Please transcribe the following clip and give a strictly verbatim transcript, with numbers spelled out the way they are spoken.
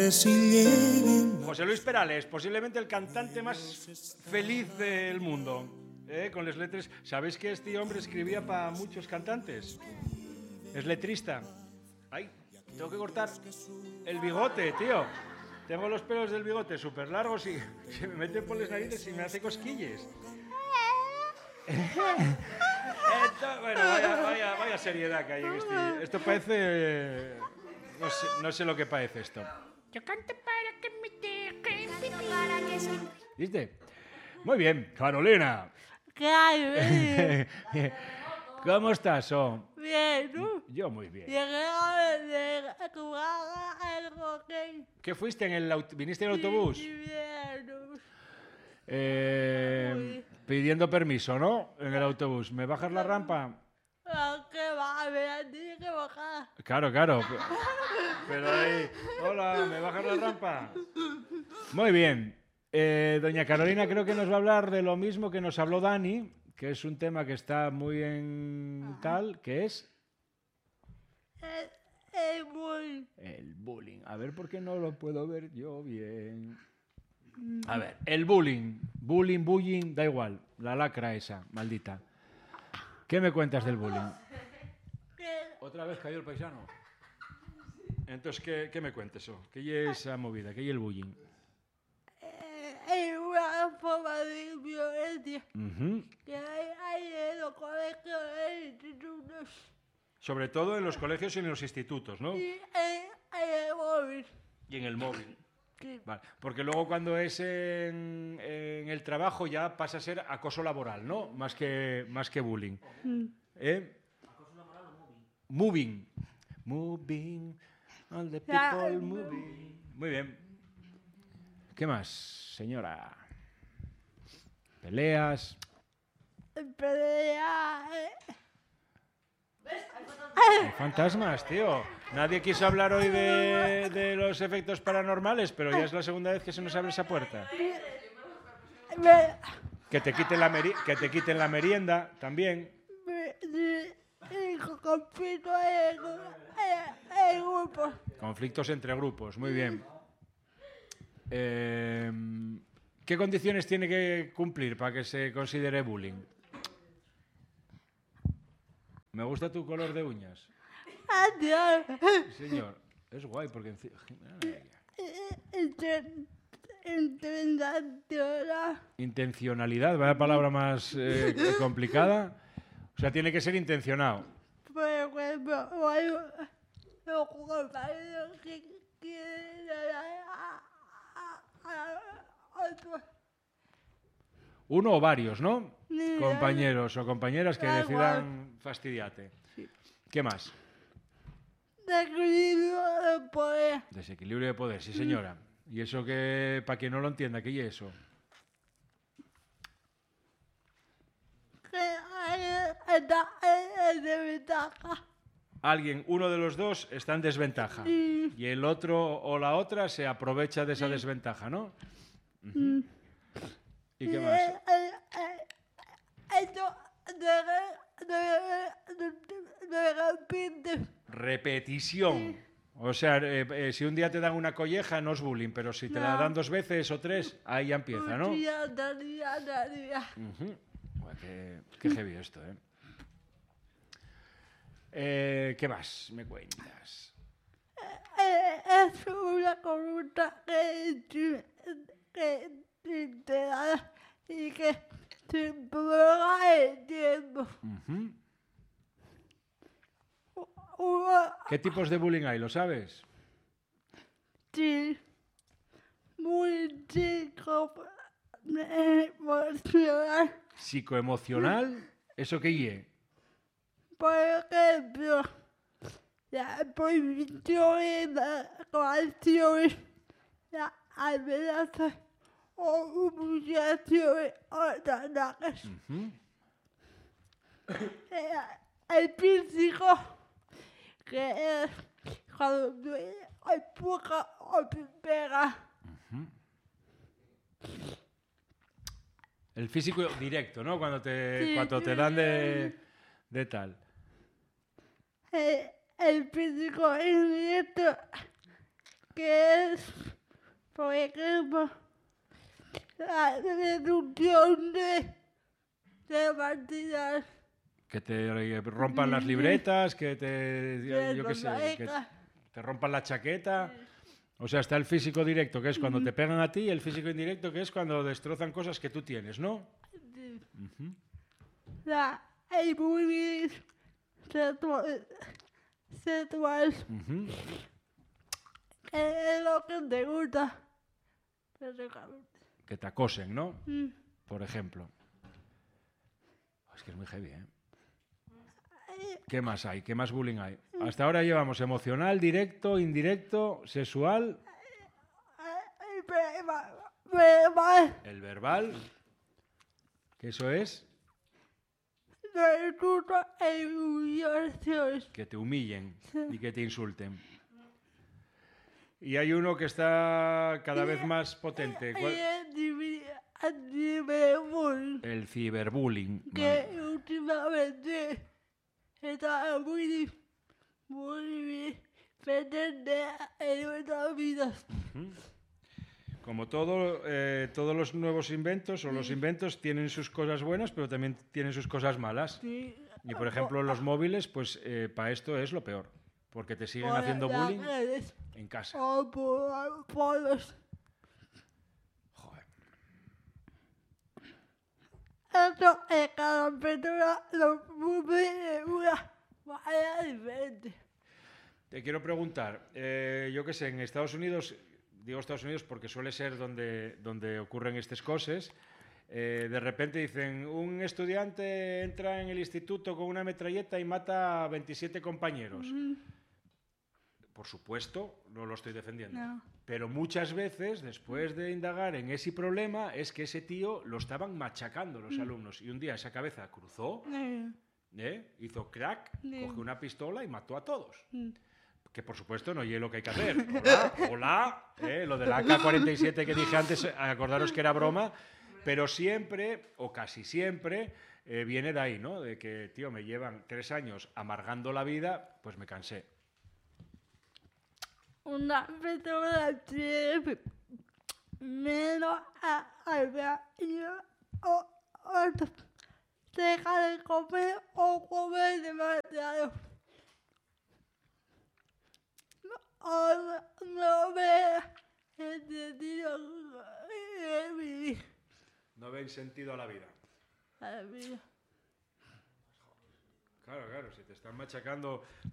si lleguen. José Luis Perales, posiblemente el cantante más feliz del mundo. ¿Eh? Con las letras. ¿Sabéis que este hombre escribía para muchos cantantes? Es letrista. Ay, tengo que cortar el bigote, tío. Tengo los pelos del bigote súper largos y se me meten por las narices y me hace cosquilles. Esto, bueno, vaya, vaya, vaya seriedad que hay en este. Esto parece. No sé, no sé lo que parece esto. Yo canto para que me dejen vivir. ¿Viste? Muy bien, Carolina. Claro. ¿Cómo estás, oh? Bien, ¿no? Yo muy bien. Llegué a jugar al hockey. ¿Qué fuiste en el auto- viniste en el autobús? Sí, bien. Eh, pidiendo permiso, ¿no? En el autobús. ¿Me bajas la rampa? Ah, ¿qué va? Me la tiene que bajar. Claro, claro. Pero ahí, hola, ¿me bajas la rampa? Muy bien. Eh, doña Carolina creo que nos va a hablar de lo mismo que nos habló Dani, que es un tema que está muy en tal, que es Es, es muy... el bullying. A ver por qué no lo puedo ver yo bien. A ver, el bullying. Bullying, bullying, da igual. La lacra esa, maldita. ¿Qué me cuentas del bullying? que- ¿Otra vez cayó el paisano? Entonces, ¿qué, qué me cuentas eso? ¿Qué es esa movida? ¿Qué es el bullying? eh, Es una forma de violencia Ujú. que hay, hay en los colegios e institutos Sobre todo en los colegios y en los institutos, ¿no? y en, en el móvil. Y en el móvil. Sí. Vale. Porque luego cuando es en, en el trabajo ya pasa a ser acoso laboral, ¿no? Más que, más que bullying. ¿Eh? Moving. Moving. All the Ya, people eh, moving. Muy bien. ¿Qué más, señora? Peleas. Pelea, eh, Hay fantasmas, tío. Nadie quiso hablar hoy de, de los efectos paranormales, pero ya es la segunda vez que se nos abre esa puerta. me, Que te quiten la, meri- que te quiten la merienda también. me, me, me compito en, en, en grupos. Conflictos entre grupos, muy bien. Eh, ¿Qué condiciones tiene que cumplir para que se considere bullying? Me gusta tu color de uñas. Adiós. Sí, señor. Es guay porque... enci- Inten- Intentación. Intencionalidad, vaya palabra más eh, complicada. O sea, tiene que ser intencionado. Por ejemplo, hay los compañeros que quieren a, a, a otros. Uno o varios, ¿no? Sí, Compañeros o compañeras que da decidan fastidiarte. ¿Qué más? De equilibrio de poder. Desequilibrio de poder, sí señora. ¿Y eso que, para quien no lo entienda, qué es eso? Que hay está en desventaja. Alguien, uno de los dos, está en desventaja. Sí. Y el otro o la otra se aprovecha de esa desventaja, ¿no? Ujú. ¿Y qué más? Eh, eh, eh, Esto de, de, de, de, de repente. Repetición. O sea, eh, eh, si un día te dan una colleja, no es bullying, pero si te la No. dan dos veces o tres, ahí ya empieza, ¿no? Día, día, día, día. Ujú. Buah, qué, qué heavy esto, ¿eh? Eh, ¿Qué más me cuentas? Eh, Es una conducta que, te- que te te da y que se prolonga el tiempo. Ujú. Uno, ¿Qué tipos de bullying hay? ¿Lo sabes? sí, muy chico, emocional. ¿Psicoemocional? ¿Eso qué ye? Por ejemplo, la prohibición de las coacciones, la amenaza o humillaciones o ataques. Ujú. Eh, El físico, que es cuando te empuja o te pega. El físico directo, ¿no? Cuando te, Sí, cuando te dan de, de tal. Eh, El físico indirecto, que es, por ejemplo, la reducción de, de partidas. Que te rompan las libretas, que te, Que yo qué sé, que rompa- te rompan la chaqueta. O sea, está el físico directo, que es cuando te pegan a ti, y el físico indirecto, que es cuando destrozan cosas que tú tienes, ¿no? Ujú. La, el bullying sexual, sexual, Ujú. que es lo que te gusta. Básicamente. Que te acosen, ¿no? Mm. Por ejemplo. Es que es muy heavy, ¿eh? ¿Qué más hay? ¿Qué más bullying hay? Hasta ahora llevamos emocional, directo, indirecto, sexual, Ay, verbal, verbal, el verbal, que eso es de toda humillación. que te humillen y que te insulten. Y hay uno que está cada vez más potente. Y ¿Cuál? el divi- el ciberbullying, El ciberbullying. que Vale. últimamente está muy, muy presente en nuestras vidas. Como todo, eh, todos los nuevos inventos o los inventos tienen sus cosas buenas, pero también tienen sus cosas malas. Sí. Y por ejemplo, los móviles, pues eh, para esto es lo peor. Porque te siguen Por haciendo las bullying redes en casa. o por, por los... Joder. Esto es cada persona lo vive de una manera diferente. Te quiero preguntar, eh, yo qué sé, en Estados Unidos, digo Estados Unidos porque suele ser donde, donde ocurren estas cosas, eh, de repente dicen, un estudiante entra en el instituto con una metralleta y mata a veintisiete compañeros. Por supuesto, no lo estoy defendiendo. No. Pero muchas veces, después de indagar en ese problema, es que ese tío lo estaban machacando los alumnos. Y un día esa cabeza cruzó, Eh, ¿eh? Hizo crack, Sí. cogió una pistola y mató a todos. mm. Que por supuesto no es lo que hay que hacer. Hola, hola, ¿eh? Lo de la A K cuarenta y siete que dije antes, acordaros que era broma, pero siempre, o casi siempre, eh, viene de ahí, ¿no? De que, tío, me llevan tres años amargando la vida, pues me cansé. Una persona tiene menos a hablar y o, o deja de comer o comer demasiado. O no, no ve el sentido de vivir. No ven sentido a la vida. A la vida. Claro, claro, si te están machacando